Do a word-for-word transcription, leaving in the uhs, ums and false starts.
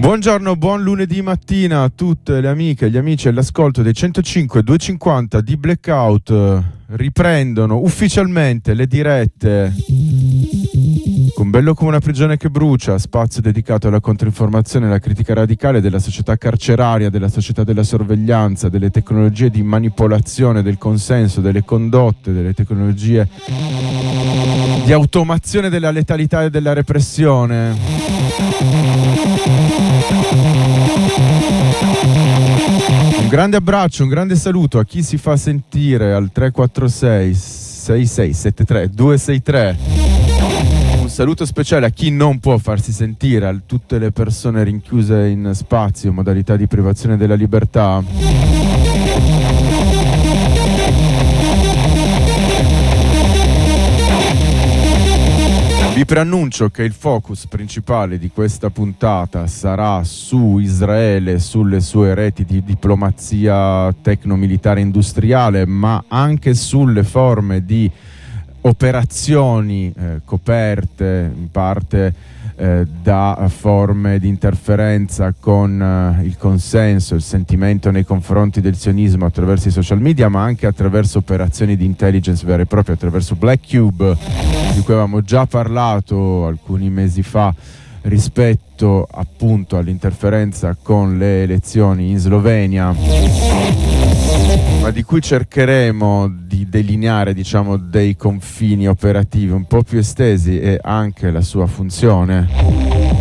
Buongiorno, buon lunedì mattina a tutte le amiche e gli amici all'ascolto dei centocinque duecentocinquanta di Blackout. Riprendono ufficialmente le dirette con Bello come una prigione che brucia, spazio dedicato alla controinformazione e alla critica radicale della società carceraria, della società della sorveglianza, delle tecnologie di manipolazione del consenso, delle condotte, delle tecnologie di automazione della letalità e della repressione. Un grande abbraccio, un grande saluto a chi si fa sentire al tre quattro sei sei sei sette tre due sei tre. Un saluto speciale a chi non può farsi sentire, a tutte le persone rinchiuse in spazio, modalità di privazione della libertà. Vi preannuncio che il focus principale di questa puntata sarà su Israele, sulle sue reti di diplomazia tecno-militare industriale, ma anche sulle forme di operazioni eh, coperte in parte eh, da forme di interferenza con eh, il consenso, il sentimento nei confronti del sionismo attraverso i social media, ma anche attraverso operazioni di intelligence vere e proprie, attraverso Black Cube, di cui avevamo già parlato alcuni mesi fa rispetto appunto all'interferenza con le elezioni in Slovenia, ma di cui cercheremo di delineare, diciamo, dei confini operativi un po' più estesi e anche la sua funzione.